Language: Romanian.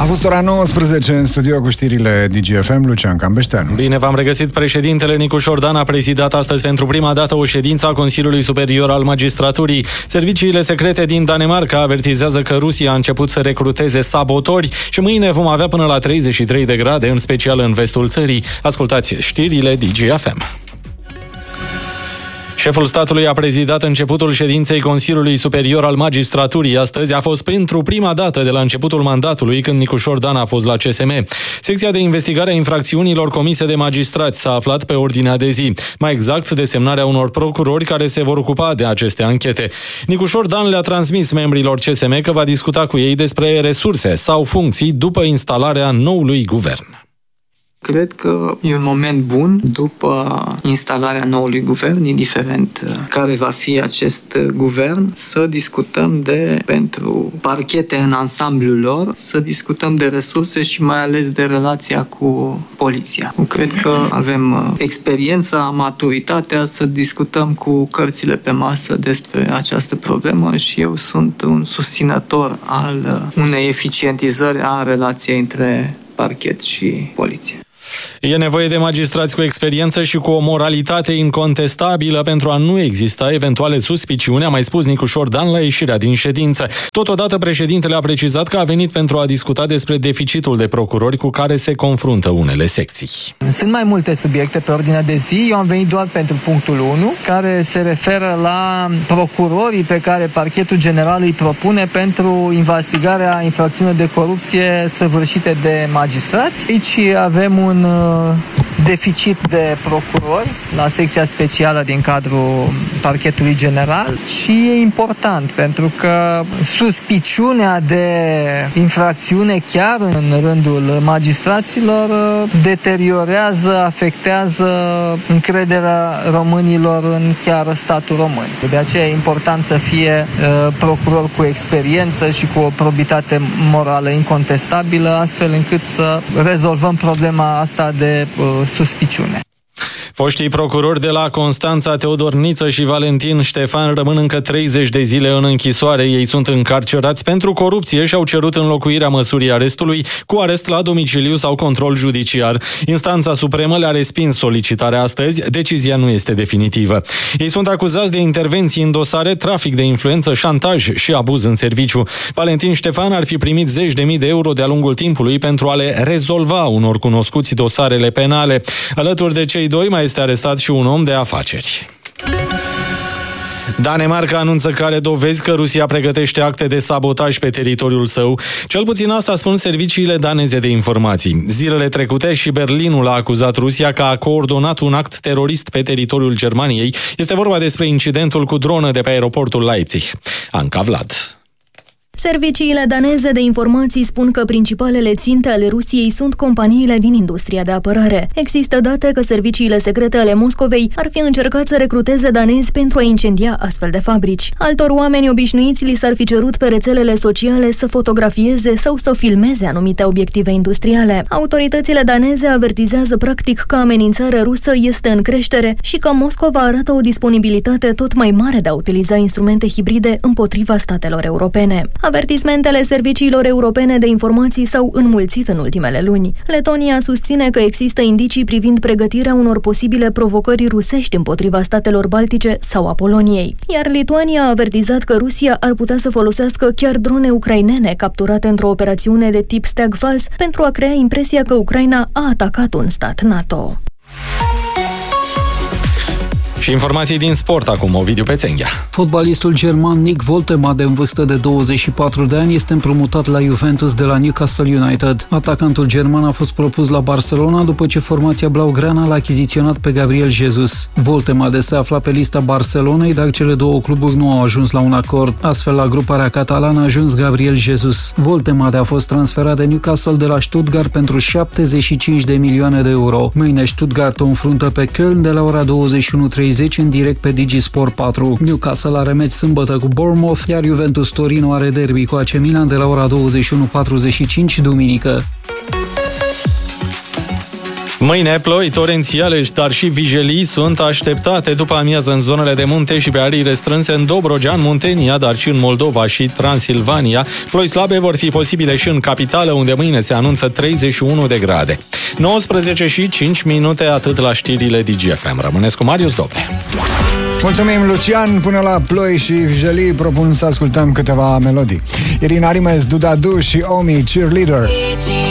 A fost ora 19 în studio cu știrile DGFM, Lucian Cambeșteanu. Bine v-am regăsit. Președintele Nicu Șordan a prezidat astăzi pentru prima dată o ședință a Consiliului Superior al Magistraturii. Serviciile secrete din Danemarca avertizează că Rusia a început să recruteze sabotori și mâine vom avea până la 33 de grade, în special în vestul țării. Ascultați știrile DGFM. Șeful statului a prezidat începutul ședinței Consiliului Superior al Magistraturii. Astăzi a fost pentru prima dată de la începutul mandatului când Nicu Șordan a fost la CSM. Secția de investigare a infracțiunilor comise de magistrați s-a aflat pe ordinea de zi. Mai exact, desemnarea unor procurori care se vor ocupa de aceste anchete. Nicu Șordan le-a transmis membrilor CSM că va discuta cu ei despre resurse sau funcții după instalarea noului guvern. Cred că e un moment bun după instalarea noului guvern, indiferent care va fi acest guvern, să discutăm pentru parchete în ansamblul lor, să discutăm de resurse și mai ales de relația cu poliția. Cred că avem experiența, maturitatea să discutăm cu cărțile pe masă despre această problemă și eu sunt un susținător al unei eficientizări a relației între parchet și poliție. E nevoie de magistrați cu experiență și cu o moralitate incontestabilă pentru a nu exista eventuale suspiciuni, a mai spus Nicu Șordan la ieșirea din ședință. Totodată, președintele a precizat că a venit pentru a discuta despre deficitul de procurori cu care se confruntă unele secții. Sunt mai multe subiecte pe ordinea de zi, eu am venit doar pentru punctul 1, care se referă la procurorii pe care Parchetul General îi propune pentru investigarea infracțiunilor de corupție săvârșite de magistrați. Aici avem un deficit de procurori la secția specială din cadrul Parchetului General și e important pentru că suspiciunea de infracțiune chiar în rândul magistraților deteriorează, afectează încrederea românilor în chiar statul român. De aceea e important să fie procuror cu experiență și cu o probitate morală incontestabilă, astfel încât să rezolvăm problema asta de suspiciune. Foștii procurori de la Constanța, Teodor Niță și Valentin Ștefan, rămân încă 30 de zile în închisoare. Ei sunt încarcerați pentru corupție și au cerut înlocuirea măsurii arestului cu arest la domiciliu sau control judiciar. Instanța Supremă le-a respins solicitarea astăzi. Decizia nu este definitivă. Ei sunt acuzați de intervenții în dosare, trafic de influență, șantaj și abuz în serviciu. Valentin Ștefan ar fi primit 10.000 de euro de-a lungul timpului pentru a le rezolva unor cunoscuți dosarele penale. Alături de cei doi mai este arestat și un om de afaceri. Danemarca anunță că are dovezi că Rusia pregătește acte de sabotaj pe teritoriul său. Cel puțin asta spun serviciile daneze de informații. Zilele trecute și Berlinul a acuzat Rusia că a coordonat un act terorist pe teritoriul Germaniei. Este vorba despre incidentul cu dronă de pe aeroportul Leipzig. Anca Vlad. Serviciile daneze de informații spun că principalele ținte ale Rusiei sunt companiile din industria de apărare. Există date că serviciile secrete ale Moscovei ar fi încercat să recruteze danezi pentru a incendia astfel de fabrici. Altor oameni obișnuiți li s-ar fi cerut pe rețelele sociale să fotografieze sau să filmeze anumite obiective industriale. Autoritățile daneze avertizează practic că amenințarea rusă este în creștere și că Moscova arată o disponibilitate tot mai mare de a utiliza instrumente hibride împotriva statelor europene. Avertismentele serviciilor europene de informații s-au înmulțit în ultimele luni. Letonia susține că există indicii privind pregătirea unor posibile provocări rusești împotriva statelor baltice sau a Poloniei. Iar Lituania a avertizat că Rusia ar putea să folosească chiar drone ucrainene capturate într-o operațiune de tip Stag Fals pentru a crea impresia că Ucraina a atacat un stat NATO. Și informații din sport acum, Ovidiu Pețenghea. Fotbalistul german Nick Woltemade, în vârstă de 24 de ani, este împrumutat la Juventus de la Newcastle United. Atacantul german a fost propus la Barcelona după ce formația blaugrana l-a achiziționat pe Gabriel Jesus. Woltemade se afla pe lista Barcelonei, dar cele două cluburi nu au ajuns la un acord. Astfel, la gruparea catalană a ajuns Gabriel Jesus. Woltemade a fost transferat de Newcastle de la Stuttgart pentru 75 de milioane de euro. Mâine Stuttgart o înfruntă pe Köln de la ora 21:30 în direct pe Digisport 4. Newcastle are meci sâmbătă cu Bournemouth, iar Juventus Torino are derby cu AC Milan de la ora 21:45 duminică. Mâine ploi torențiale, dar și vijelii sunt așteptate după amiază în zonele de munte și pe arii restrânse în Dobrogea, în Muntenia, dar și în Moldova și Transilvania. Ploi slabe vor fi posibile și în capitală, unde mâine se anunță 31 de grade. 19 și 5 minute, atât la știrile DGFM. Rămâneți cu Marius Dobre. Mulțumim, Lucian. Până la ploi și vijelii propun să ascultăm câteva melodii. Irina Rimes, Dudadu și Omi, Cheerleader.